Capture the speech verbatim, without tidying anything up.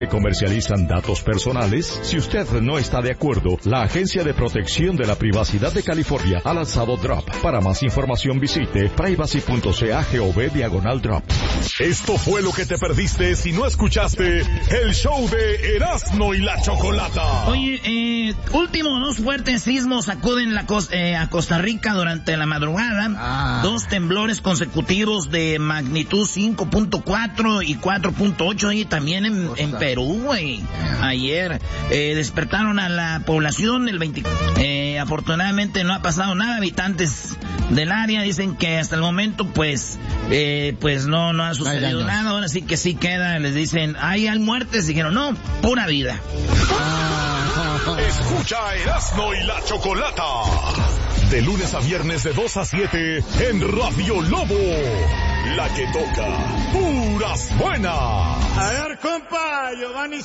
Comercializan datos personales. Si usted no está de acuerdo, la Agencia de Protección de la Privacidad de California ha lanzado Drop. Para más información visite privacy.cagov diagonal Drop. Esto fue lo que te perdiste si no escuchaste el show de Erasmo y la Chocolata. Oye, eh, último, dos fuertes sismos sacuden la cos- eh, a Costa Rica durante la madrugada. Ah. Dos temblores consecutivos de magnitud cinco punto cuatro y cuatro punto ocho y también en, en Perú, güey. Ayer eh, despertaron a la población el veinte. Eh, afortunadamente no ha pasado nada. Habitantes del área dicen que hasta el momento, pues, eh, pues no, no ha sucedido nada. Ahora sí que sí queda. Les dicen, ¿hay muertes? Dijeron, no, pura vida. Escucha Erasmo y la Chocolata. De lunes a viernes de dos a siete en Radio Lobo. La que toca puras buenas. A ver, compa, Giovanni